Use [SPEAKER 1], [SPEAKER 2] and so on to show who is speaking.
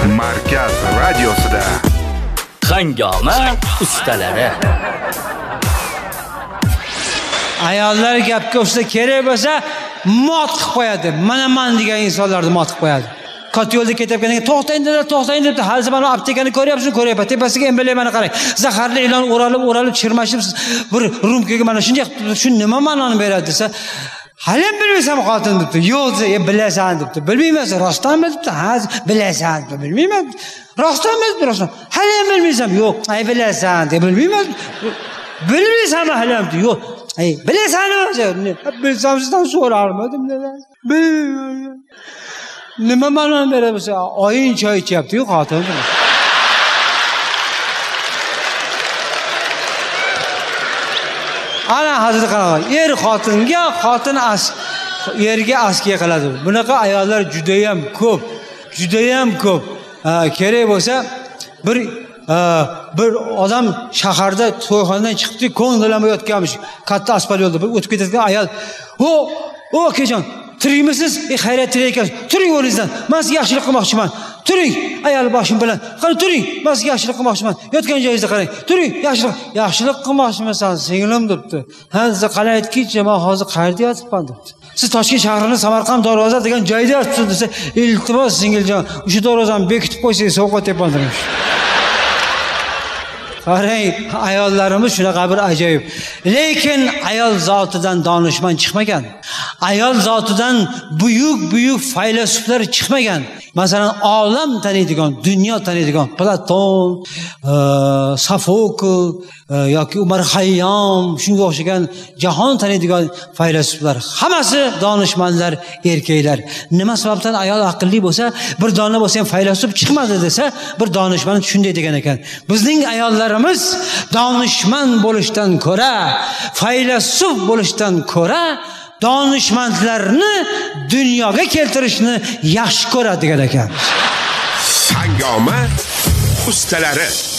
[SPEAKER 1] Markaz radiosida
[SPEAKER 2] Hangoma ustalari.
[SPEAKER 3] Ayollar gapga o'xshasa kerak bo'lsa, mot qilib qo'yadi. Mana degan insonlarni mot qilib qo'yadi. Katta yo'lda ketayotganiga to'xtang deb, hozir mana aptekani ko'ryapman. Tepasiga emblemani qarang. Zaharli ilon o'ralib chirmashib bir rumkaga mana shunday shu nima ma'noni beradi desa, hali ham bilmaysan xotin debdi. Yo'q desa, bilasan debdi. Bilmaysan, rostdanmi debdi. Ha, bilasan debdi. Bilmayman. Rostdanmi debdi, rostdan. Hali ham bilmaysan. Yo'q, ay bilasan deb bilmayman. Bilmaysanmi hali ham debdi. Yo'q. Ay, bilasanmi? Bilsam sizdan so'rarmidim dedi. Bilmayman. Nima ma'noni beradi bo'lsa, oying choy ichyapti-ku xotin. Ana hozir qarang, xotinga, xotin erga askiya qiladi. Bunaqa ayollar juda ham ko'p. Kerak bo'lsa bir odam shaharda to'yxonadan chiqdi, ko'ngillanmayotganmish. Katta asfalt yo'lda o'tib ketayotgan ayol, "O, akajon, tirikmisiz? Xayriyat ekan. Turing o'rningizdan. Men sizga yaxshilik qilmoqchiman. Turing, ayol boshim bilan. Qani turing, men sizga yaxshilik qilmoqchiman. Yotgan joyingizda qarang. Turing, yaxshilik qilmoqchiman singlim debdi. Ha, siz qalay aytkinchi, men hozir qayerda yotibman debdi. Siz Toshkent shahrining Samarqand darvoza degan joyda yotibsiz desa, iltimos singiljon, o'sha darvozani bekitib qo'ysangiz sovqotyapman demiş. Qarang, ayollarimiz shunaqa bir ajoyib. Lekin ayol zotidan donishmand chiqmagan. Ayol zotidan buyuk faylasuflar chiqmagan. Masalan, olam taniydigan, dunyo taniydigan Platon, Sofokl yoki Umar Xayyom, shunga o'xshagan jahon taniydigan faylasuflar hammasi donishmandlar, erkaklar. Nima sababdan ayol aqlli bo'lsa, bir dona bo'lsa ham faylasuf chiqmadi desa, bir donishmand shunday degan ekan. Bizning ayollarimiz donishmand bo'lishdan ko'ra, faylasuf bo'lishdan ko'ra donishmandlarni dunyoga keltirishni yaxshi ko'radi degan ekan.
[SPEAKER 1] Hangoma ustalari.